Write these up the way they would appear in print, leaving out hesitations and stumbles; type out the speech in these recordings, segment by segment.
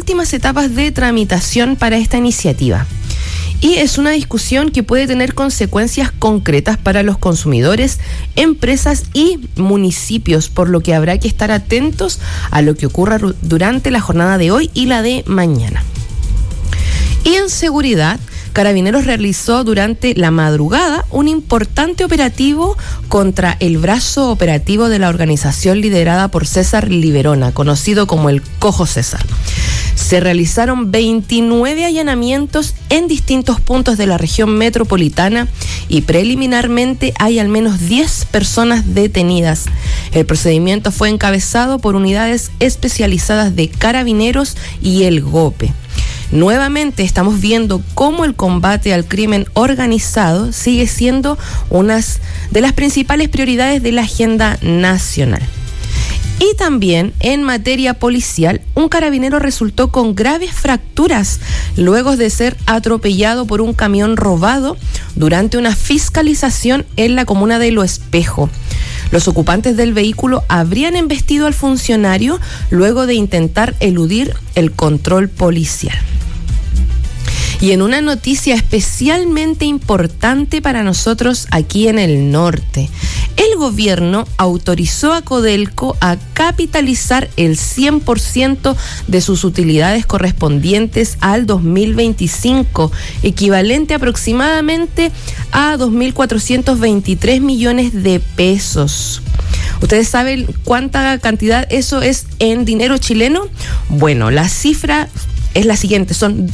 últimas etapas de tramitación para esta iniciativa. Y es una discusión que puede tener consecuencias concretas para los consumidores, empresas y municipios, por lo que habrá que estar atentos a lo que ocurra durante la jornada de hoy y la de mañana. Y en seguridad, Carabineros realizó durante la madrugada un importante operativo contra el brazo operativo de la organización liderada por César Liberona, conocido como el Cojo César. Se realizaron 29 allanamientos en distintos puntos de la región metropolitana y preliminarmente hay al menos 10 personas detenidas. El procedimiento fue encabezado por unidades especializadas de Carabineros y el GOPE. Nuevamente estamos viendo cómo el combate al crimen organizado sigue siendo una de las principales prioridades de la agenda nacional. Y también en materia policial, un carabinero resultó con graves fracturas luego de ser atropellado por un camión robado durante una fiscalización en la comuna de Lo Espejo. Los ocupantes del vehículo habrían embestido al funcionario luego de intentar eludir el control policial. Y en una noticia especialmente importante para nosotros aquí en el norte, el gobierno autorizó a Codelco a capitalizar el 100% de sus utilidades correspondientes al 2025, equivalente aproximadamente a 2.423 millones de pesos. ¿Ustedes saben cuánta cantidad eso es en dinero chileno? Bueno, la cifra es la siguiente, son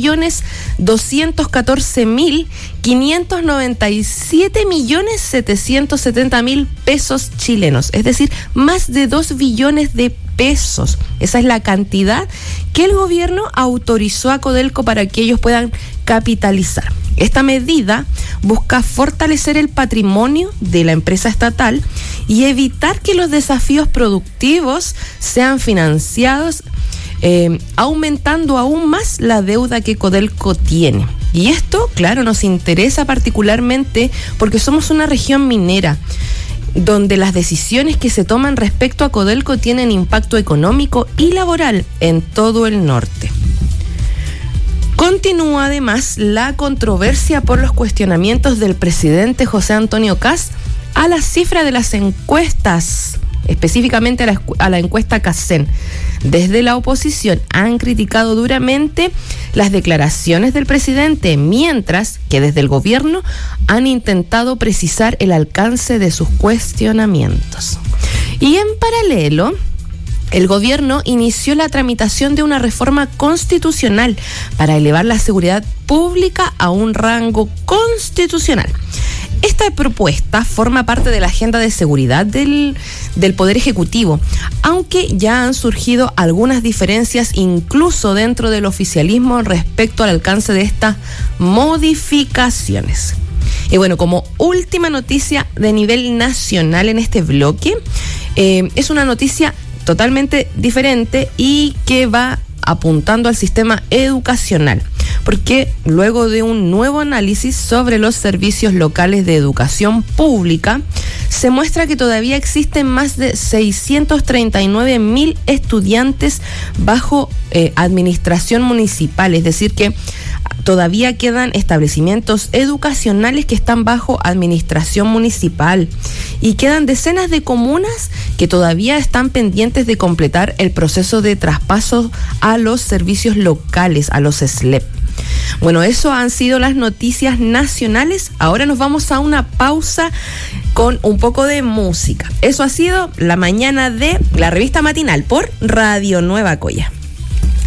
2.214.597.770.000 pesos chilenos, es decir, más de 2 billones de pesos. Esa es la cantidad que el gobierno autorizó a Codelco para que ellos puedan capitalizar. Esta medida busca fortalecer el patrimonio de la empresa estatal y evitar que los desafíos productivos sean financiados aumentando aún más la deuda que Codelco tiene. Y esto, claro, nos interesa particularmente porque somos una región minera, donde las decisiones que se toman respecto a Codelco tienen impacto económico y laboral en todo el norte. Continúa además la controversia por los cuestionamientos del presidente José Antonio Kast a la cifra de las encuestas, específicamente a la encuesta CACEN. Desde la oposición han criticado duramente las declaraciones del presidente, mientras que desde el gobierno han intentado precisar el alcance de sus cuestionamientos. Y en paralelo, el gobierno inició la tramitación de una reforma constitucional para elevar la seguridad pública a un rango constitucional. Esta propuesta forma parte de la agenda de seguridad del Poder Ejecutivo, aunque ya han surgido algunas diferencias incluso dentro del oficialismo respecto al alcance de estas modificaciones. Y bueno, como última noticia de nivel nacional en este bloque, es una noticia totalmente diferente y que va apuntando al sistema educacional, porque luego de un nuevo análisis sobre los servicios locales de educación pública, se muestra que todavía existen más de 639.000 estudiantes bajo administración municipal, es decir que todavía quedan establecimientos educacionales que están bajo administración municipal y quedan decenas de comunas que todavía están pendientes de completar el proceso de traspaso a los servicios locales, a los SLEP. Bueno, eso han sido las noticias nacionales. Ahora nos vamos a una pausa con un poco de música. Eso ha sido la mañana de la revista matinal por Radio Nueva Coya.